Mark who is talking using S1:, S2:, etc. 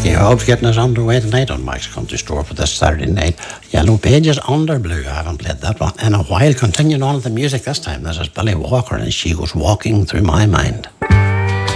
S1: Hobbs getting us underway tonight on Mike's Country Store for this Saturday night. Yellow Pages Under Blue. I haven't played that one in a while. Continuing on with the music this time, this is Billy Walker and She Goes Walking Through My Mind.